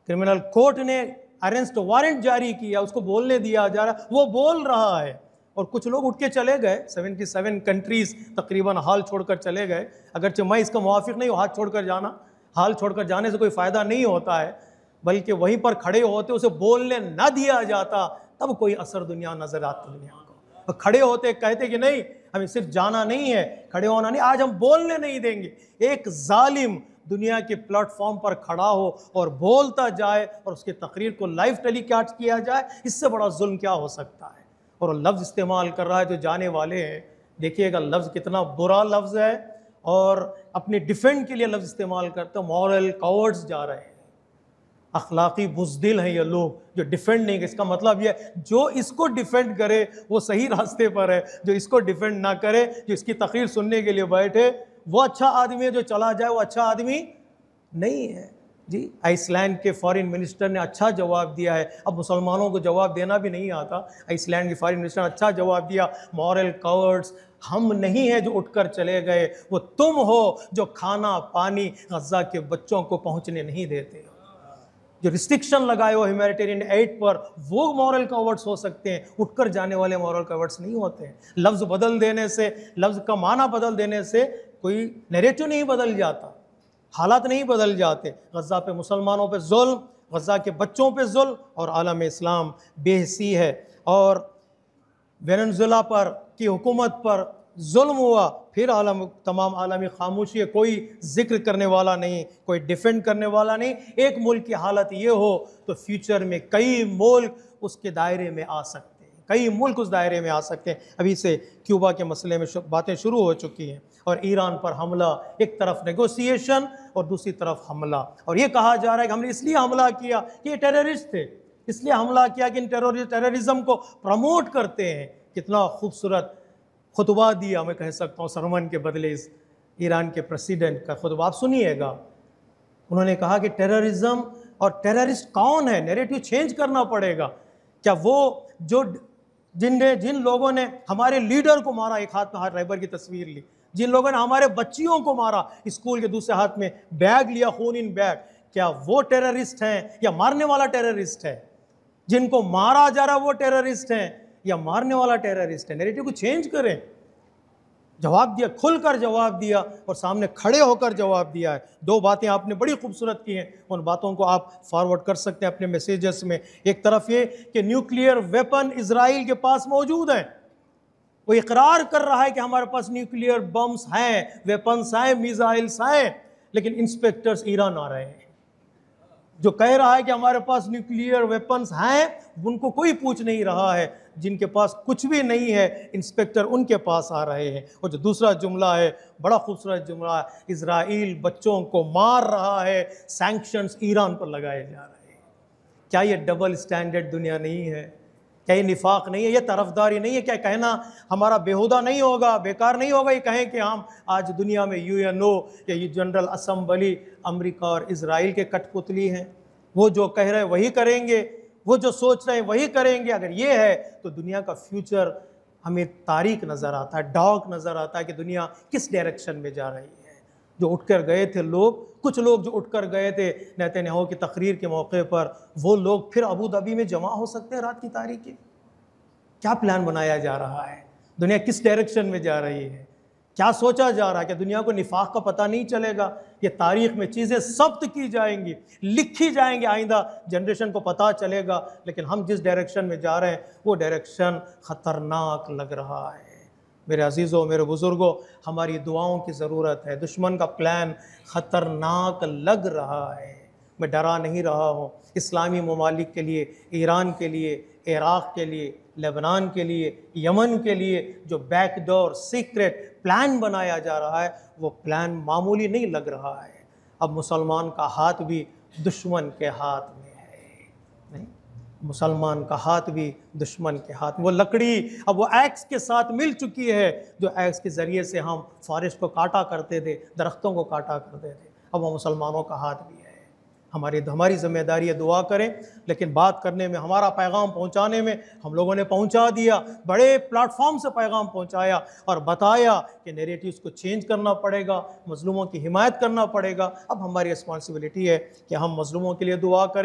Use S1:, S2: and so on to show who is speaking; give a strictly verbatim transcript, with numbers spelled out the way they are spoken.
S1: Criminal court ने arrest warrant जारी किया, उसको बोलने दिया जा रहा, वो बोल रहा है और कुछ लोग उठ के चले गए। सतहत्तर कंट्रीज तकरीबन हाल छोड़कर चले गए। अगरचे मैं इसका मुवाफिक नहीं हूँ, हाथ छोड़कर जाना, हाल छोड़कर जाने से कोई फ़ायदा नहीं होता है, बल्कि वहीं पर खड़े होते उसे बोलने ना दिया जाता तब कोई असर दुनिया नजर आता दुनिया को। खड़े होते कहते कि नहीं, हमें सिर्फ जाना नहीं है, खड़े होना नहीं, आज हम बोलने नहीं देंगे। एक जालिम दुनिया के प्लेटफॉर्म पर खड़ा हो और बोलता जाए और उसकी तकरीर को लाइव टेलीकास्ट किया जाए, इससे बड़ा जुल्म क्या हो सकता है। और लफ्ज़ इस्तेमाल कर रहा है जो जाने वाले हैं, देखिएगा लफ्ज़ कितना बुरा लफ्ज़ है, और अपने डिफेंड के लिए लफ्ज़ इस्तेमाल करते हैं। मॉरल कवर्ड्स जा रहे हैं, अखलाकी बुज़दिल हैं ये लोग जो डिफेंड नहीं। इसका मतलब ये जो इसको डिफेंड करे वो सही रास्ते पर है, जो इसको डिफेंड ना करे, जो इसकी तकरीर सुनने के लिए बैठे, वो अच्छा आदमी है, जो चला जाए वो अच्छा आदमी नहीं है। जी, आइसलैंड के फॉरेन मिनिस्टर ने अच्छा जवाब दिया है। अब मुसलमानों को जवाब देना भी नहीं आता। आइसलैंड के फॉरेन मिनिस्टर ने अच्छा जवाब दिया, मॉरल कवर्ड्स हम नहीं हैं जो उठकर चले गए, वो तुम हो जो खाना पानी गज़ा के बच्चों को पहुंचने नहीं देते हो, जो रिस्ट्रिक्शन लगाए हो ह्यूमैनिटेरियन एड पर, वो मॉरल कवर्ड्स हो सकते हैं, उठकर जाने वाले मॉरल कवर्ड्स नहीं होते हैं। लफ्ज़ बदल देने से, लफ्ज़ का माना बदल देने से कोई नैरेटिव नहीं बदल जाता, हालात नहीं बदल जाते। गज़ा पे मुसलमानों पे जुल्म, गज़ा के बच्चों पे जुल्म, और आलम इस्लाम बेहसी है, और वेनेज़ुएला पर की हुकूमत पर जुल्म हुआ, फिर आलम तमाम आलमी खामोशी है, कोई जिक्र करने वाला नहीं, कोई डिफेंड करने वाला नहीं। एक मुल्क की हालत ये हो तो फ्यूचर में कई मुल्क उसके दायरे में आ सकते हैं, कई मुल्क उस दायरे में आ सकते हैं। अभी से क्यूबा के मसले में बातें शुरू हो चुकी हैं, और ईरान पर हमला, एक तरफ नेगोशिएशन और दूसरी तरफ हमला, और ये कहा जा रहा है कि हमने इसलिए हमला किया कि ये टेररिस्ट थे, इसलिए हमला किया कि इन टेररिज्म को प्रमोट करते हैं। कितना खूबसूरत खुतबा दिया, मैं कह सकता हूँ सरमन के बदले इस ईरान के प्रेसिडेंट का खुतबा, आप सुनिएगा। उन्होंने कहा कि टेररिज्म और टेररिस्ट कौन है, नैरेटिव चेंज करना पड़ेगा। क्या वो जो जिनने जिन लोगों ने हमारे लीडर को मारा, एक हाथ में हाथ राइबर की तस्वीर ली, जिन लोगों ने हमारे बच्चियों को मारा, स्कूल के दूसरे हाथ में बैग लिया, खून इन बैग, क्या वो टेररिस्ट हैं या मारने वाला टेररिस्ट है? जिनको मारा जा रहा वो टेररिस्ट हैं या मारने वाला टेररिस्ट है? नैरेटिव को चेंज करें। जवाब दिया, खुलकर जवाब दिया, और सामने खड़े होकर जवाब दिया है। दो बातें आपने बड़ी खूबसूरत की हैं, उन बातों को आप फॉरवर्ड कर सकते हैं अपने मैसेजेस में। एक तरफ ये कि न्यूक्लियर वेपन इजराइल के पास मौजूद हैं, वो इकरार कर रहा है कि हमारे पास न्यूक्लियर बम्स हैं, वेपन्स हैं, मिसाइल्स हैं, लेकिन इंस्पेक्टर्स ईरान आ रहे हैं। जो कह रहा है कि हमारे पास न्यूक्लियर वेपन्स हैं, उनको कोई पूछ नहीं रहा है। जिनके पास कुछ भी नहीं है, इंस्पेक्टर उनके पास आ रहे हैं। और जो दूसरा जुमला है, बड़ा खूबसूरत जुमला है, इजराइल बच्चों को मार रहा है, सैंक्शंस ईरान पर लगाए जा रहे हैं। क्या ये डबल स्टैंडर्ड दुनिया नहीं है? क्या ये निफाक नहीं है? ये तरफदारी नहीं है? क्या कहना हमारा बेहुदा नहीं होगा, बेकार नहीं होगा ये कहें कि हम आज दुनिया में यू एन ओ या ये जनरल असम्बली अमेरिका और इजराइल के कठपुतली हैं? वो जो कह रहे हैं वही करेंगे, वो जो सोच रहे हैं वही करेंगे। अगर ये है तो दुनिया का फ्यूचर हमें तारीक नज़र आता है, डार्क नज़र आता है कि दुनिया किस डायरेक्शन में जा रही है। जो उठकर गए थे लोग, कुछ लोग जो उठकर गए थे नेतन्याहू की तकरीर के मौके पर, वो लोग फिर अबू धाबी में जमा हो सकते हैं रात की तारीख। क्या प्लान बनाया जा रहा है? दुनिया किस डायरेक्शन में जा रही है? क्या सोचा जा रहा है? कि दुनिया को निफाक का पता नहीं चलेगा? ये तारीख में चीज़ें ज़ब्त की जाएंगी, लिखी जाएंगी, आइंदा जनरेशन को पता चलेगा। लेकिन हम जिस डायरेक्शन में जा रहे हैं वो डायरेक्शन ख़तरनाक लग रहा है। मेरे अजीज़ों, मेरे बुज़ुर्गों, हमारी दुआओं की ज़रूरत है। दुश्मन का प्लान ख़तरनाक लग रहा है। मैं डरा नहीं रहा हूँ। इस्लामी ममालिक के लिए, ईरान के लिए, इराक़ के लिए, लेबनान के लिए, यमन के लिए जो बैकडोर सीक्रेट प्लान बनाया जा रहा है, वो प्लान मामूली नहीं लग रहा है। अब मुसलमान का हाथ भी दुश्मन के हाथ में है। नहीं, मुसलमान का हाथ भी दुश्मन के हाथ में। वो लकड़ी अब वो एक्स के साथ मिल चुकी है, जो एक्स के ज़रिए से हम फॉरेस्ट को काटा करते थे, दरख्तों को काटा करते थे। अब वो मुसलमानों का हाथ भी है। हमारी हमारी जिम्मेदारी है दुआ करें, लेकिन बात करने में, हमारा पैगाम पहुंचाने में हम लोगों ने पहुंचा दिया। बड़े प्लेटफॉर्म से पैगाम पहुंचाया और बताया कि नैरेटिव्स को चेंज करना पड़ेगा, मजलूमों की हिमायत करना पड़ेगा। अब हमारी रिस्पॉन्सिबिलिटी है कि हम मजलूमों के लिए दुआ करें।